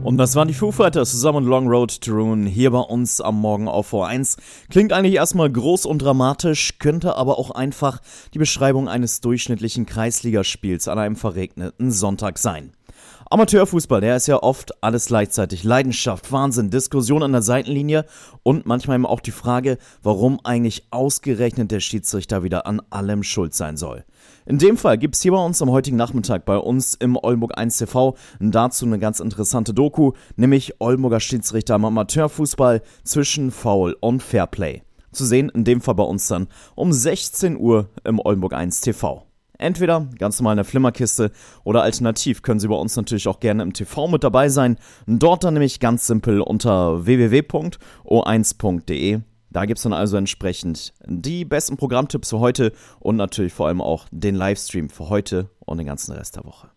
Und das waren die Foo Fighters zusammen mit Long Road to Ruin hier bei uns am Morgen auf V1. Klingt eigentlich erstmal groß und dramatisch, könnte aber auch einfach die Beschreibung eines durchschnittlichen Kreisligaspiels an einem verregneten Sonntag sein. Amateurfußball, der ist ja oft alles gleichzeitig. Leidenschaft, Wahnsinn, Diskussion an der Seitenlinie und manchmal eben auch die Frage, warum eigentlich ausgerechnet der Schiedsrichter wieder an allem schuld sein soll. In dem Fall gibt's hier bei uns am heutigen Nachmittag bei uns im Oldenburg 1 TV dazu eine ganz interessante Doku, nämlich Oldenburger Schiedsrichter im Amateurfußball zwischen Foul und Fairplay. Zu sehen in dem Fall bei uns dann um 16 Uhr im Oldenburg 1 TV. Entweder ganz normal in der Flimmerkiste oder alternativ können Sie bei uns natürlich auch gerne im TV mit dabei sein. Dort dann nämlich ganz simpel unter www.o1.de. Da gibt es dann also entsprechend die besten Programmtipps für heute und natürlich vor allem auch den Livestream für heute und den ganzen Rest der Woche.